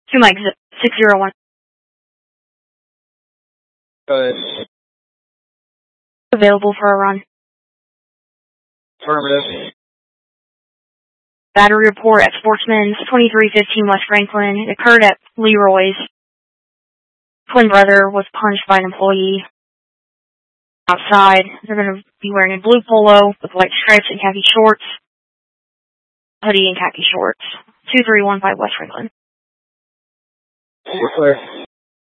2 Mike 601. Go ahead. Available for a run. Affirmative. Battery report at Sportsman's 2315 West Franklin. It occurred at Leroy's. Twin brother was punched by an employee. Outside, they're going to be wearing a blue polo with white stripes and khaki shorts. Hoodie and khaki shorts. 2315 West Franklin. We're clear.